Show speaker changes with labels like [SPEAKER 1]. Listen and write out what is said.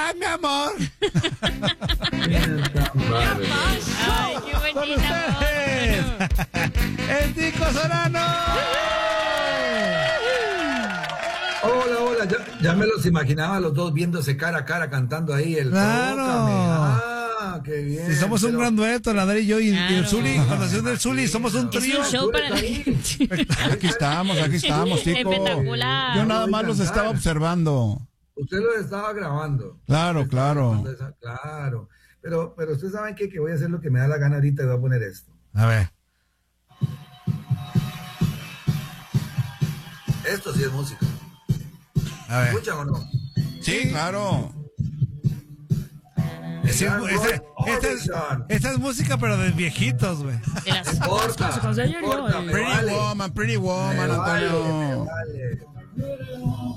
[SPEAKER 1] está, mi amor?
[SPEAKER 2] Ay, qué
[SPEAKER 1] Con
[SPEAKER 2] bonita
[SPEAKER 1] ustedes, el Tico Solano.
[SPEAKER 3] Hola, hola, ya me los imaginaba los dos viéndose cara a cara cantando ahí el
[SPEAKER 1] Claro.
[SPEAKER 3] Tócame. Ah, qué bien.
[SPEAKER 1] Si somos un gran dueto, la Dari y yo y el Zuli, con la canción del Zuli, somos un
[SPEAKER 2] Es
[SPEAKER 1] trío.
[SPEAKER 2] un show para
[SPEAKER 1] Aquí estamos, Tico.
[SPEAKER 2] Espectacular.
[SPEAKER 1] Yo nada más los estaba observando.
[SPEAKER 3] Usted lo estaba grabando.
[SPEAKER 1] Claro, claro.
[SPEAKER 3] Claro. Pero ustedes saben que voy a hacer lo que me da la gana ahorita y voy a poner esto.
[SPEAKER 1] A ver.
[SPEAKER 3] Esto sí es música.
[SPEAKER 1] A ver.
[SPEAKER 3] ¿Escuchan o no?
[SPEAKER 1] Sí, claro. Esta es música, pero de viejitos, güey.
[SPEAKER 2] De las
[SPEAKER 3] Importa,
[SPEAKER 2] cosas de ayer,
[SPEAKER 3] importa,
[SPEAKER 2] ¿no?
[SPEAKER 3] me vale.
[SPEAKER 1] Pretty woman,
[SPEAKER 3] Me
[SPEAKER 1] Antonio.
[SPEAKER 3] vale.